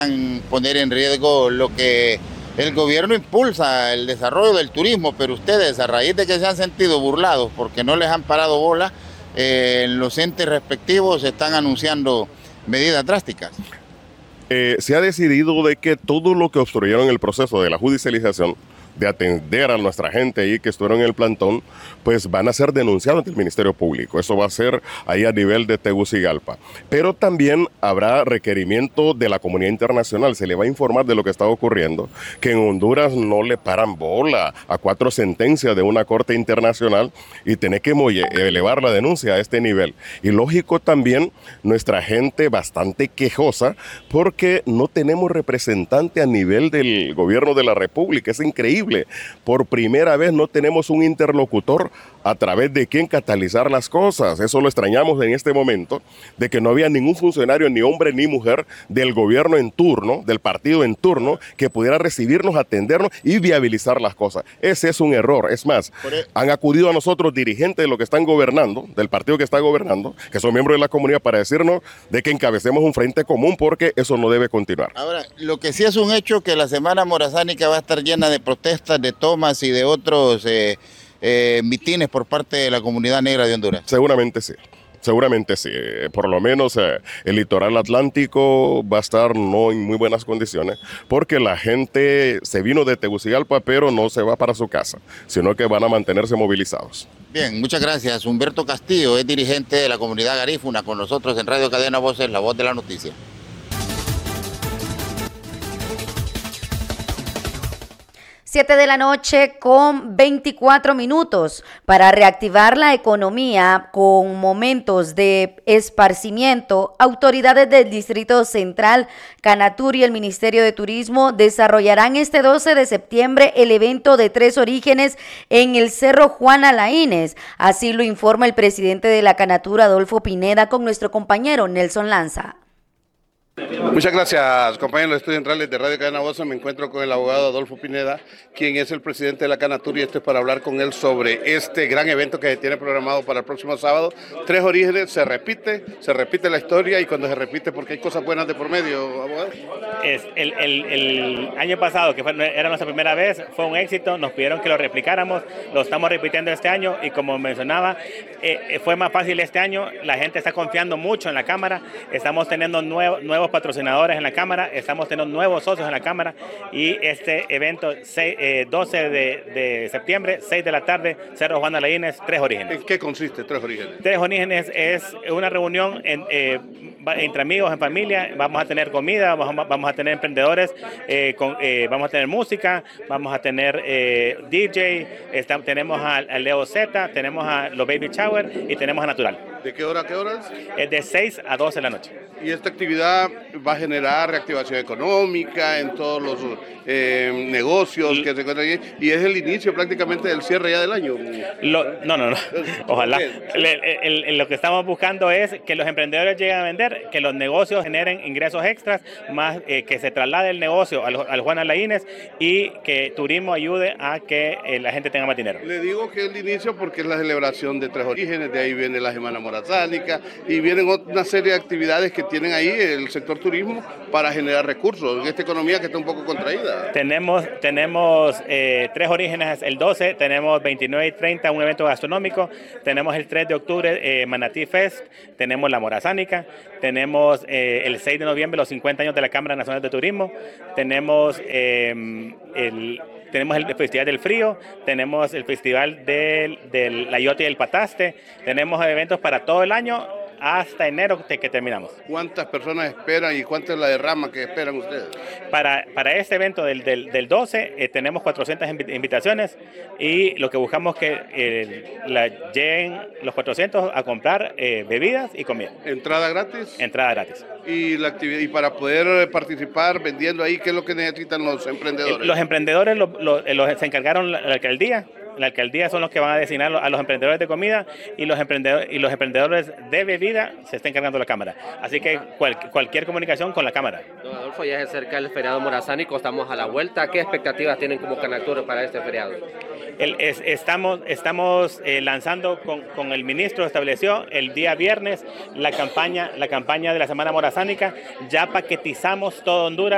poner en riesgo lo que el gobierno impulsa, el desarrollo del turismo, pero ustedes, a raíz de que se han sentido burlados porque no les han parado bola, los entes respectivos están anunciando medidas drásticas. Se ha decidido de que todo lo que obstruyeron el proceso de la judicialización, de atender a nuestra gente ahí que estuvieron en el plantón, pues van a ser denunciados ante el Ministerio Público. Eso va a ser ahí a nivel de Tegucigalpa. Pero también habrá requerimiento de la comunidad internacional. Se le va a informar de lo que está ocurriendo, que en Honduras no le paran bola a 4 sentencias de una corte internacional y tiene que elevar la denuncia a este nivel. Y lógico también nuestra gente bastante quejosa porque no tenemos representante a nivel del gobierno de la República. Es increíble. Por primera vez no tenemos un interlocutor a través de quien catalizar las cosas. Eso lo extrañamos en este momento, de que no había ningún funcionario, ni hombre ni mujer, del gobierno en turno, del partido en turno, que pudiera recibirnos, atendernos y viabilizar las cosas. Ese es un error. Es más, han acudido a nosotros dirigentes de lo que están gobernando, del partido que está gobernando, que son miembros de la comunidad, para decirnos de que encabecemos un frente común, porque eso no debe continuar. Ahora, lo que sí es un hecho que la Semana Morazánica va a estar llena de protestas, de tomas y de otros mitines por parte de la comunidad negra de Honduras. Seguramente sí. Seguramente sí, por lo menos el litoral atlántico va a estar no en muy buenas condiciones porque la gente se vino de Tegucigalpa pero no se va para su casa, sino que van a mantenerse movilizados. Bien, muchas gracias. Humberto Castillo es dirigente de la comunidad garífuna con nosotros en Radio Cadena Voces, la voz de la noticia. 7 de la noche con 24 minutos. Para reactivar la economía con momentos de esparcimiento, autoridades del Distrito Central, Canatur y el Ministerio de Turismo desarrollarán este 12 de septiembre el evento de Tres Orígenes en el Cerro Juana Laínez. Así lo informa el presidente de la Canatur, Adolfo Pineda, con nuestro compañero Nelson Lanza. Muchas gracias, compañeros de Estudios Centrales de Radio Cadena Voces. Me encuentro con el abogado Adolfo Pineda, quien es el presidente de la Canatur, y esto es para hablar con él sobre este gran evento que se tiene programado para el próximo sábado. Tres Orígenes, se repite la historia, y cuando se repite porque hay cosas buenas de por medio, abogado. El año pasado, que era nuestra primera vez, fue un éxito, nos pidieron que lo replicáramos, lo estamos repitiendo este año, y como mencionaba, fue más fácil este año. La gente está confiando mucho en la Cámara, estamos teniendo nuevos patrocinadores en la Cámara, estamos teniendo nuevos socios en la Cámara, y este evento 12 de septiembre, 6 de la tarde, Cerro Juana Laínez, Tres Orígenes. ¿En qué consiste Tres Orígenes? Tres Orígenes es una reunión entre amigos, en familia. Vamos a tener comida, vamos a tener emprendedores, vamos a tener música, vamos a tener DJ, tenemos a Leo Z, tenemos a los Baby Shower y tenemos a Natural. ¿De qué hora a qué horas? Es de 6 a 12 de la noche. Y esta actividad va a generar reactivación económica en todos los negocios que se encuentran aquí, y es el inicio prácticamente del cierre ya del año. No. Ojalá. Lo que estamos buscando es que los emprendedores lleguen a vender, que los negocios generen ingresos extras, más que se traslade el negocio al Juana Laínez, y que turismo ayude a que la gente tenga más dinero. Le digo que es el inicio porque es la celebración de Tres Orígenes, de ahí viene la Semana Morazánica y vienen una serie de actividades que tienen ahí el sector turismo para generar recursos en esta economía que está un poco contraída. Tenemos Tres Orígenes el 12, tenemos 29 y 30 un evento gastronómico, tenemos el 3 de octubre Manatí Fest, tenemos la Morazánica, tenemos el 6 de noviembre los 50 años de la Cámara Nacional de Turismo, tenemos el Festival del Frío, tenemos el Festival del Ayote y el Pataste, tenemos eventos para todo el año hasta enero que terminamos. ¿Cuántas personas esperan y cuánta es la derrama que esperan ustedes? Para este evento del 12 tenemos 400 invitaciones, y lo que buscamos que lleguen los 400 a comprar bebidas y comida. ¿Entrada gratis? Entrada gratis. Y la actividad, y para poder participar vendiendo ahí, ¿qué es lo que necesitan los emprendedores? Los emprendedores se encargaron la alcaldía. La alcaldía son los que van a designar a los emprendedores de comida, y los emprendedores de bebida se está encargando la Cámara. Así que cualquier comunicación con la Cámara. Don Adolfo, ya se acerca el feriado morazánico, estamos a la vuelta. ¿Qué expectativas tienen como Canatur para este feriado? Estamos lanzando con el ministro, estableció el día viernes la campaña de la Semana Morazánica. Ya paquetizamos todo Honduras.